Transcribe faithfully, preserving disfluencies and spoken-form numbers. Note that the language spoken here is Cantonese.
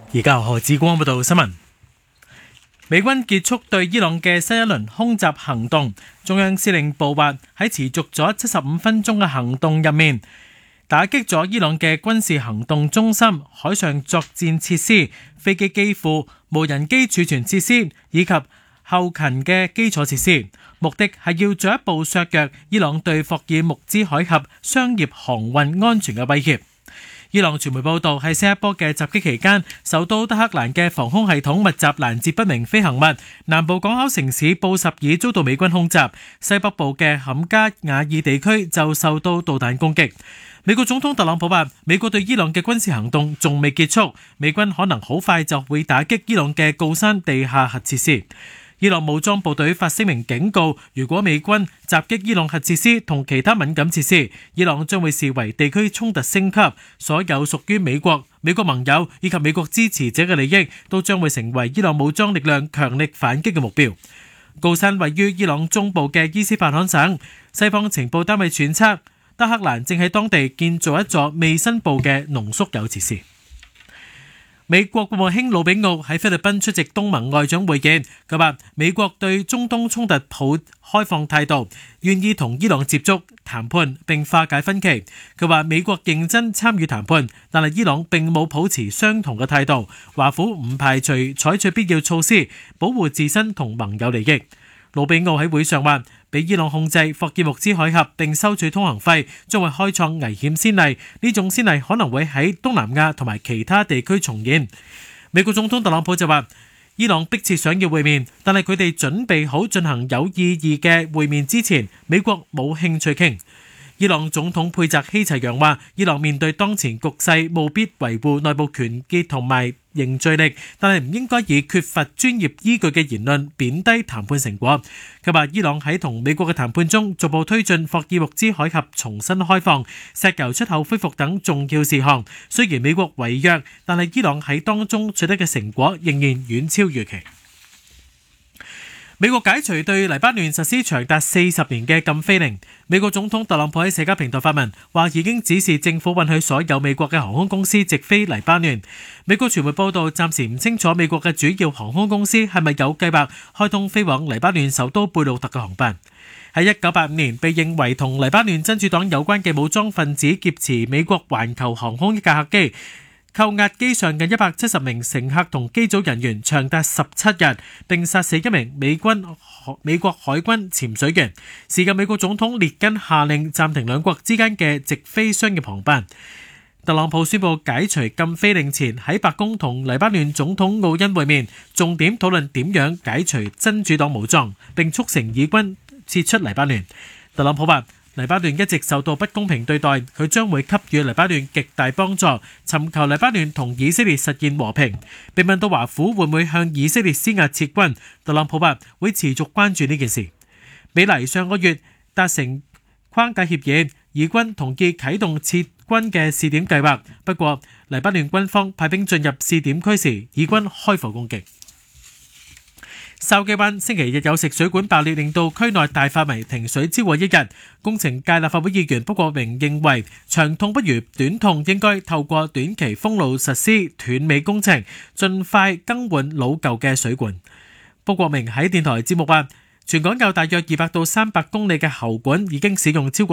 而家何志光報道新聞。美軍結束對伊朗嘅新一輪空襲行動，中央司令部話喺持續咗七十五分鐘嘅行動入面，打擊咗伊朗嘅軍事行動中心、海上作戰設施、飛機基庫、無人機儲存設施以及後勤嘅基礎設施，目的係要進一步削弱伊朗對霍爾木茲海峽商業航運安全嘅威脅。伊朗傳媒報道，喺新一波嘅襲擊期間，首都德黑蘭嘅防空系統密集攔截不明飛行物，南部港口城市布什爾遭到美軍空襲，西北部嘅坎加瓦爾地區就受到導彈攻擊。美國總統特朗普話，美國對伊朗嘅軍事行動仲未結束，美軍可能好快就會打擊伊朗嘅鋯山地下核設施。伊朗武裝部隊發聲明警告，如果美軍襲擊伊朗核設施同其他敏感設施，伊朗將會視為地區衝突升級，所有屬於美國、美國盟友以及美國支持者嘅利益都將會成為伊朗武裝力量強力反擊嘅目標。鋯山位於伊朗中部嘅伊斯法罕省，西方情報單位揣測，德黑蘭正喺當地建造一座未申報嘅濃縮鈾設施。美國國務卿魯比奧喺菲律賓出席東盟外長會見，佢話美國對中東衝突抱開放態度，願意同伊朗接觸談判並化解分歧。佢話美國認真參與談判，但係伊朗並冇抱持相同嘅態度。華府唔排除採取必要措施保護自身同盟友利益。魯比奧喺會上話，俾伊朗控制霍爾木茲海峽並收取通行費，將會開創危險先例。呢種先例可能會喺東南亞同埋其他地區重現。美國總統特朗普就話，伊朗迫切想要會面，但係佢哋準備好進行有意義嘅會面之前，美國冇興趣傾。伊朗總統佩澤希齊揚話，伊朗面對當前局勢，務必維護內部團結同埋凝聚力，但係唔應該以缺乏專業依據嘅言論貶低談判成果。佢話伊朗喺同美國嘅談判中逐步推進霍爾木茲海峽重新開放、石油出口恢復等重要事項。雖然美國違約，但係伊朗喺當中取得嘅成果仍然遠超預期。美國解除對黎巴嫩實施長達四十年嘅禁飛令。美國總統特朗普喺社交平台發文，話已經指示政府允許所有美國嘅航空公司直飛黎巴嫩。美國傳媒報道，暫時唔清楚美國嘅主要航空公司係咪有計劃開通飛往黎巴嫩首都貝魯特嘅航班。喺一九八五年，被認為同黎巴嫩真主黨有關嘅武裝分子劫持美國環球航空一架客機，扣押機上近一百七十名乘客同機組人員，長達十七日，並殺死一名美軍美國海軍潛水員。時任美國總統列根下令暫停兩國之間嘅直飛商業航班。特朗普宣布解除禁飛令前，喺白宮同黎巴嫩總統奧恩會面，重點討論點樣解除真主黨武裝，並促成以軍撤出黎巴嫩。特朗普話，黎巴嫩一直受到不公平對待，佢將會給予黎巴嫩極大幫助，尋求黎巴嫩同以色列實現和平。被問到華府會唔會向以色列施壓撤軍，特朗普話會持續關注呢件事。美黎上個月達成框架協議，以軍同意啟動撤軍嘅試點計劃，不過黎巴嫩軍方派兵進入試點區時，以軍開火攻擊。筲箕灣星期日有食水管爆裂，令到區內大範圍停水超過一日。工程界立法會議員卜國明認為，長痛不如短痛，應該透過短期封路實施斷尾工程，盡快更換老舊嘅水管。卜國明喺電台節目話，全港有大約二百到三百公里嘅喉管已經使用超過